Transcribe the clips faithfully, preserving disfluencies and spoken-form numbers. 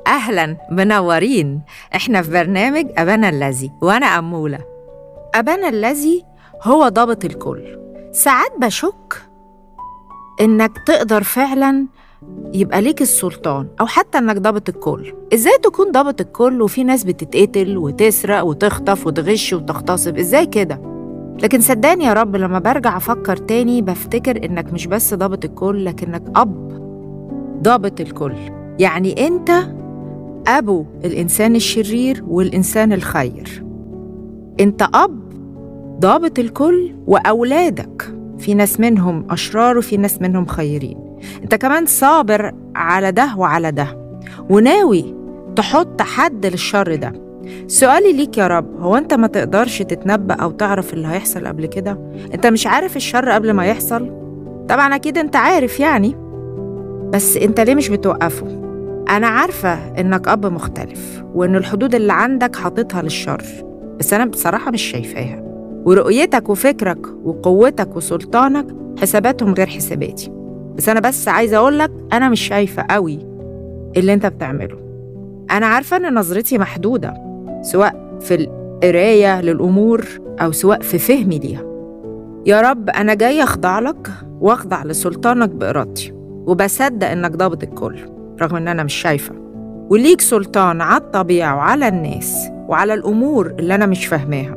أهلاً، منورين. إحنا في برنامج أبانا الذي وأنا أمولة. أبانا الذي هو ضابط الكل. ساعات بشك إنك تقدر فعلاً يبقى ليك السلطان أو حتى إنك ضابط الكل. إزاي تكون ضابط الكل وفي ناس بتتقتل وتسرق وتخطف وتغش وتغتصب؟ إزاي كده؟ لكن صدقني يا رب لما برجع أفكر تاني بفتكر إنك مش بس ضابط الكل، لكنك أب ضابط الكل. يعني أنت أبو الإنسان الشرير والإنسان الخير. أنت أب ضابط الكل وأولادك في ناس منهم أشرار وفي ناس منهم خيرين. أنت كمان صابر على ده وعلى ده وناوي تحط حد للشر ده. سؤالي ليك يا رب، هو أنت ما تقدرش تتنبأ أو تعرف اللي هيحصل قبل كده؟ أنت مش عارف الشر قبل ما يحصل؟ طبعا أكيد أنت عارف يعني، بس أنت ليه مش بتوقفه؟ أنا عارفة إنك أب مختلف وإن الحدود اللي عندك حاططها للشر، بس أنا بصراحة مش شايفاها. ورؤيتك وفكرك وقوتك وسلطانك حساباتهم غير حساباتي، بس أنا بس عايزة أقولك أنا مش شايفة قوي اللي أنت بتعمله. أنا عارفة إن نظرتي محدودة، سواء في القراية للأمور أو سواء في فهمي ليها. يا رب أنا جاية أخضع لك وأخضع لسلطانك بإرادتي، وبصدق إنك ضابط الكل رغم إن أنا مش شايفة، وليك سلطان على الطبيعة وعلى الناس وعلى الأمور اللي أنا مش فاهماها.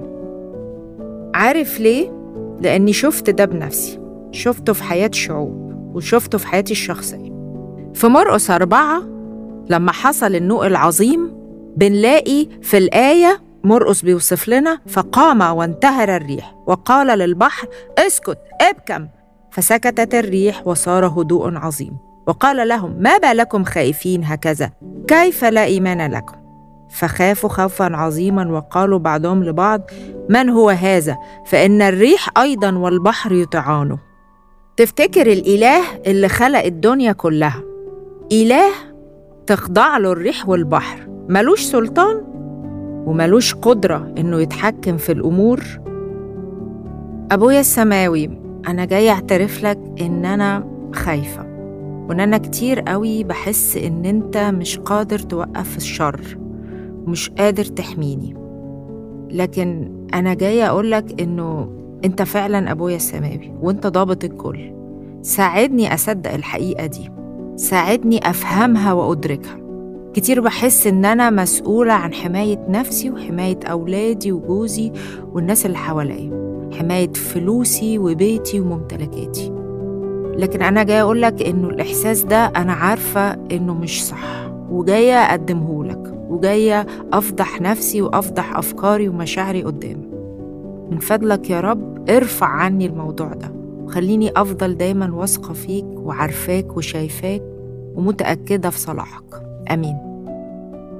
عارف ليه؟ لأني شفت ده بنفسي، شفته في حياة شعوب وشفته في حياتي الشخصية. في مرقس أربعة لما حصل النوء العظيم بنلاقي في الآية مرقس بيوصف لنا: فقام وانتهر الريح وقال للبحر اسكت ابكم، فسكتت الريح وصار هدوء عظيم، وقال لهم ما بالكم خائفين هكذا، كيف لا إيمان لكم؟ فخافوا خوفا عظيما وقالوا بعضهم لبعض من هو هذا؟ فإن الريح أيضا والبحر يطيعانه. تفتكر الإله اللي خلق الدنيا كلها إله تخضع له الريح والبحر ملوش سلطان وملوش قدرة إنه يتحكم في الأمور؟ أبويا السماوي، أنا جاي أعترف لك إن أنا خايفة، وإن أنا كتير قوي بحس إن أنت مش قادر توقف الشر ومش قادر تحميني. لكن أنا جاي أقولك إنه أنت فعلا أبويا السماوي وأنت ضابط الكل. ساعدني أصدق الحقيقة دي، ساعدني أفهمها وأدركها. كتير بحس إن أنا مسؤولة عن حماية نفسي وحماية أولادي وجوزي والناس اللي حواليا، حماية فلوسي وبيتي وممتلكاتي. لكن أنا جاية أقولك إنه الإحساس ده أنا عارفة إنه مش صح، وجاية أقدمهولك، وجاية أفضح نفسي وأفضح أفكاري ومشاعري قدامك. من فضلك يا رب ارفع عني الموضوع ده وخليني أفضل دايما واثقة فيك وعارفاك وشايفاك ومتأكدة في صلاحك. آمين.